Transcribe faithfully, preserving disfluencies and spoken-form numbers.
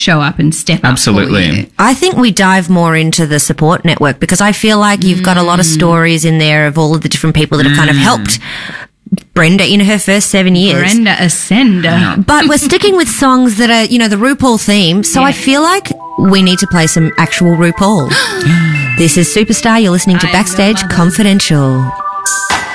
show up and step up. Absolutely. For you. I think we dive more into the support network because I feel like you've got a lot of stories in there of all of the different people that have kind of helped Brenda in her first seven years. Brenda Ascender. But we're sticking with songs that are, you know, the RuPaul theme. So Yeah. I feel like we need to play some actual RuPaul. This is Superstar. You're listening to I Backstage love it. Confidential.